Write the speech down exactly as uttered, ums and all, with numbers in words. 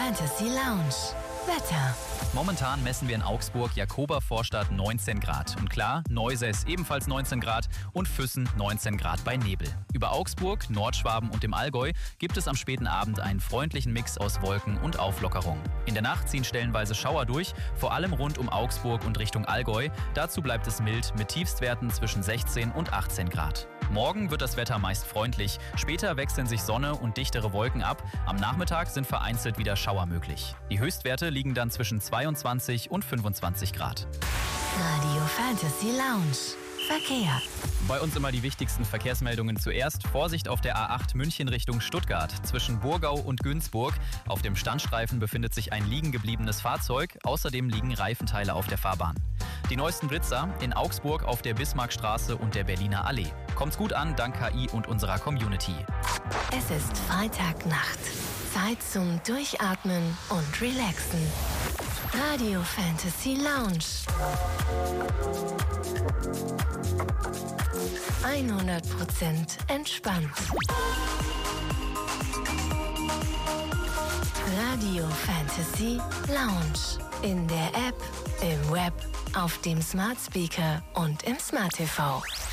Fantasy Lounge. Wetter. Momentan messen wir in Augsburg, Jakober Vorstadt neunzehn Grad. Und klar, Neusäß ebenfalls neunzehn Grad und Füssen neunzehn Grad bei Nebel. Über Augsburg, Nordschwaben und dem Allgäu gibt es am späten Abend einen freundlichen Mix aus Wolken und Auflockerung. In der Nacht ziehen stellenweise Schauer durch, vor allem rund um Augsburg und Richtung Allgäu. Dazu bleibt es mild mit Tiefstwerten zwischen sechzehn und achtzehn Grad. Morgen wird das Wetter meist freundlich, später wechseln sich Sonne und dichtere Wolken ab. Am Nachmittag sind vereinzelt wieder Schauer möglich. Die Höchstwerte liegen dann zwischen zweiundzwanzig und fünfundzwanzig Grad. Radio Fantasy Lounge. Verkehr. Bei uns immer die wichtigsten Verkehrsmeldungen zuerst. Vorsicht auf der A acht München Richtung Stuttgart. Zwischen Burgau und Günzburg. Auf dem Standstreifen befindet sich ein liegen gebliebenes Fahrzeug. Außerdem liegen Reifenteile auf der Fahrbahn. Die neuesten Blitzer in Augsburg auf der Bismarckstraße und der Berliner Allee. Kommt's gut an, dank K I und unserer Community. Es ist Freitagnacht. Zeit zum Durchatmen und Relaxen. Radio Fantasy Lounge. hundert Prozent entspannt. Radio Fantasy Lounge. In der App, im Web, auf dem Smart Speaker und im Smart T V.